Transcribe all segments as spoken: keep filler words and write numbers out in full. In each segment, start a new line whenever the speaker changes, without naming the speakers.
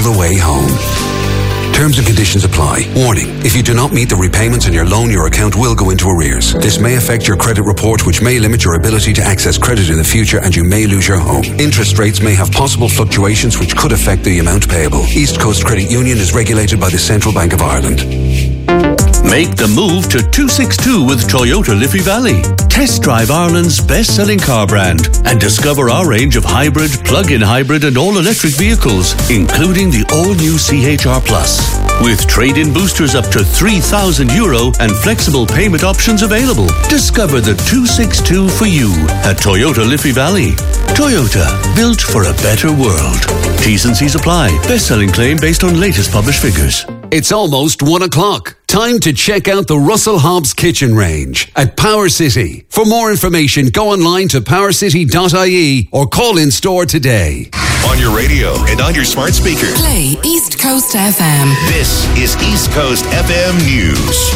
the way home. Terms and conditions apply. Warning, if you do not meet the repayments on your loan, your account will go into arrears. This may affect your credit report, which may limit your ability to access credit in the future, and you may lose your home. Interest rates may have possible fluctuations which could affect the amount payable. East Coast Credit Union is regulated by the Central Bank of Ireland.
Make the move to two sixty-two with Toyota Liffey Valley. Test drive Ireland's best-selling car brand and discover our range of hybrid, plug-in hybrid and all-electric vehicles, including the all-new C H R Plus. With trade-in boosters up to three thousand euro and flexible payment options available. Discover the two sixty-two for you at Toyota Liffey Valley. Toyota, built for a better world. T's and C's apply. Best-selling claim based on latest published figures.
It's almost one o'clock. Time to check out the Russell Hobbs kitchen range at Power City. For more information, go online to power city dot I E or call in store today.
On your radio and on your smart speaker.
Play East Coast F M.
This is East Coast F M News.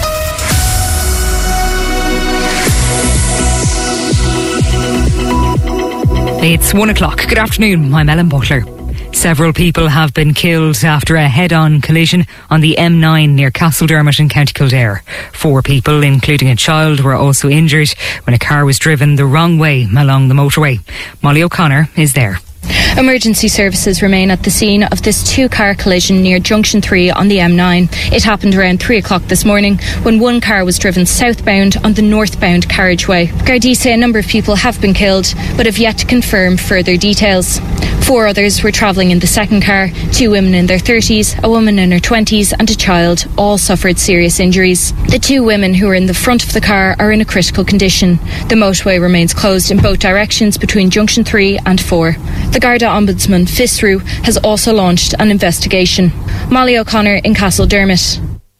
It's one o'clock. Good afternoon. I'm Ellen Butler. Several people have been killed after a head-on collision on the M nine near Castledermot in County Kildare. Four people, including a child, were also injured when a car was driven the wrong way along the motorway. Molly O'Connor is there.
Emergency services remain at the scene of this two-car collision near Junction three on the M nine. It happened around three o'clock this morning when one car was driven southbound on the northbound carriageway. Gardaí say a number of people have been killed, but have yet to confirm further details. Four others were travelling in the second car. Two women in their thirties, a woman in her twenties and a child all suffered serious injuries. The two women who were in the front of the car are in a critical condition. The motorway remains closed in both directions between Junction three and four. The Garda Ombudsman, FISRU, has also launched an investigation. Molly O'Connor in Castledermot.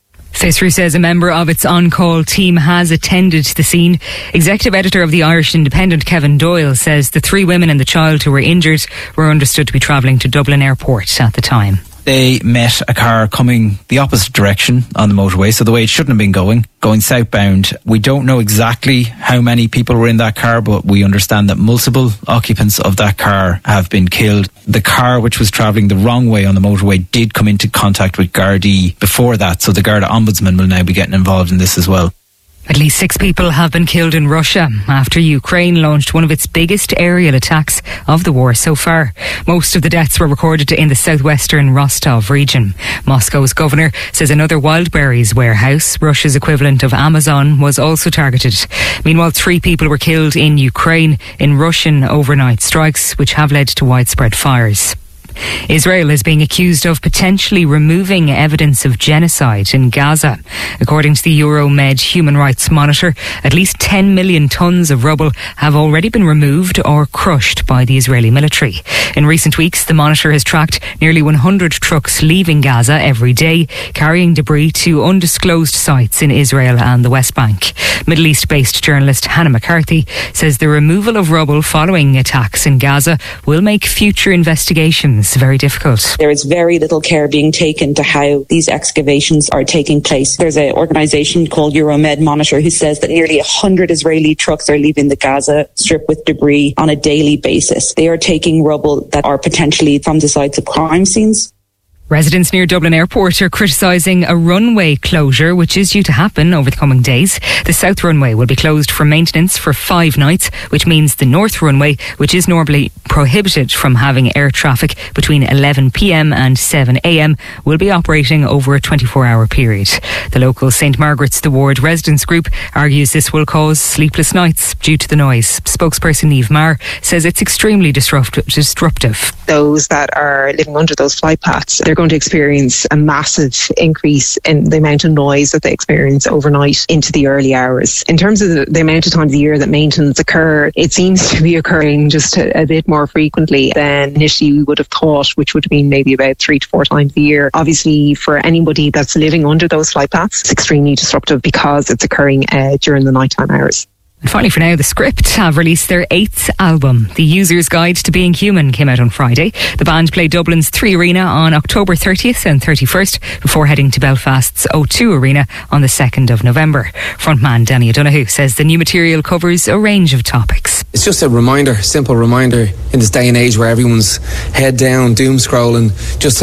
FISRU says a member of its on-call team has attended the scene. Executive editor of the Irish Independent, Kevin Doyle, says the three women and the child who were injured were understood to be travelling to Dublin Airport at the time.
They met a car coming the opposite direction on the motorway, so the way it shouldn't have been going, going southbound. We don't know exactly how many people were in that car, but we understand that multiple occupants of that car have been killed. The car which was travelling the wrong way on the motorway did come into contact with Gardaí before that, so the Garda Ombudsman will now be getting involved in this as well.
At least six people have been killed in Russia after Ukraine launched one of its biggest aerial attacks of the war so far. Most of the deaths were recorded in the southwestern Rostov region. Moscow's governor says another Wildberries warehouse, Russia's equivalent of Amazon, was also targeted. Meanwhile, three people were killed in Ukraine in Russian overnight strikes, which have led to widespread fires. Israel is being accused of potentially removing evidence of genocide in Gaza. According to the Euromed Human Rights Monitor, at least ten million tonnes of rubble have already been removed or crushed by the Israeli military. In recent weeks, the Monitor has tracked nearly one hundred trucks leaving Gaza every day, carrying debris to undisclosed sites in Israel and the West Bank. Middle East-based journalist Hannah McCarthy says the removal of rubble following attacks in Gaza will make future investigations very difficult.
There is very little care being taken to how these excavations are taking place. There's an organisation called Euromed Monitor who says that nearly one hundred Israeli trucks are leaving the Gaza Strip with debris on a daily basis. They are taking rubble that are potentially from the sites of crime scenes.
Residents near Dublin Airport are criticising a runway closure which is due to happen over the coming days. The south runway will be closed for maintenance for five nights, which means the north runway, which is normally prohibited from having air traffic between eleven p.m. and seven a.m, will be operating over a twenty-four hour period. The local Saint Margaret's the Ward residents group argues this will cause sleepless nights due to the noise. Spokesperson Niamh Maher says it's extremely disrupt- disruptive.
Those that are living under those flight paths, they're going to experience a massive increase in the amount of noise that they experience overnight into the early hours. In terms of the, the amount of times a year that maintenance occur, it seems to be occurring just a, a bit more frequently than initially we would have thought, which would have been maybe about three to four times a year. Obviously, for anybody that's living under those flight paths, it's extremely disruptive because it's occurring uh, during the nighttime hours.
And finally for now, The Script have released their eighth album. The User's Guide to Being Human came out on Friday. The band played Dublin's Three Arena on October thirtieth and thirty-first before heading to Belfast's O two Arena on the second of November. Frontman Danny O'Donoghue says the new material covers a range of topics.
It's just a reminder, simple reminder in this day and age where everyone's head down, doom scrolling, just